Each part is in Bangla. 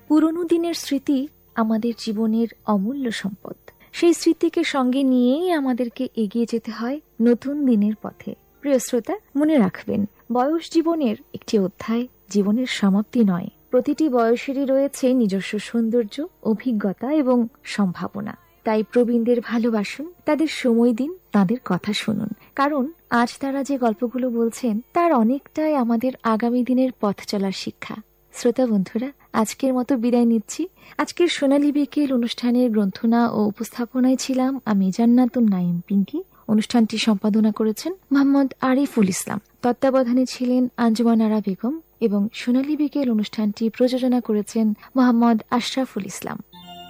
পুরনো দিনের স্মৃতি আমাদের জীবনের অমূল্য সম্পদ। সেই স্মৃতিকে সঙ্গে নিয়েই আমাদেরকে এগিয়ে যেতে হয় নতুন দিনের পথে। প্রিয় শ্রোতা, মনে রাখবেন, বয়স জীবনের একটি অধ্যায়, জীবনের সমাপ্তি নয়। প্রতিটি বয়সেরই রয়েছে নিজস্ব সৌন্দর্য, অভিজ্ঞতা এবং সম্ভাবনা। তাই প্রবীণদের ভালোবাসুন, তাদের সময় দিন, তাদের কথা শুনুন। কারণ আজ তারা যে গল্পগুলো বলছেন তার অনেকটাই আমাদের আগামী দিনের পথ চলার শিক্ষা। শ্রোতা বন্ধুরা, আজকের মতো বিদায় নিচ্ছি। আজকের সোনালী বিকেল অনুষ্ঠানের গ্রন্থনা ও উপস্থাপনায় ছিলাম আমি জান্নাতুন নাইম পিঙ্কি। অনুষ্ঠানটি সম্পাদনা করেছেন মোহাম্মদ আরিফুল ইসলাম, তত্ত্বাবধানে ছিলেন আঞ্জুমান আরা বেগম এবং সোনালী বিকেল অনুষ্ঠানটি প্রযোজনা করেছেন মোহাম্মদ আশরাফুল ইসলাম।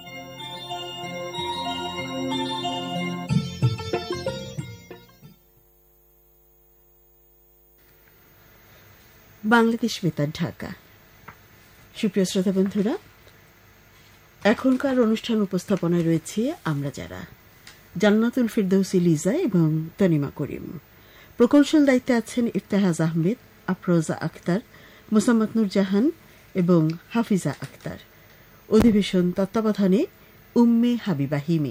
বাংলাদেশ বেতার, ঢাকা। সুপ্রিয় শ্রোতা বন্ধুরা, এখনকার অনুষ্ঠান উপস্থাপনায় রয়েছে আমরা যারা, জান্নাতুল ফিরদৌসী লিজা এবং তনিমা করিম। প্রকৌশল দায়িত্বে আছেন ইফতেহাজ আহমেদ, আফরোজা আক্তার, মোসাম্মদ নুরজাহান এবং হাফিজা আক্তার। অধিবেশন তত্ত্বাবধানে উম্মে হাবিবা হিমি।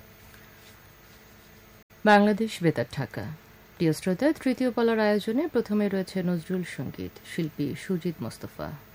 বাংলাদেশ বেতার, ঢাকা। প্রিয় শ্রোতা, তৃতীয় পালার আয়োজনে প্রথমে রয়েছে নজরুল সঙ্গীত, শিল্পী সুজিত মোস্তফা।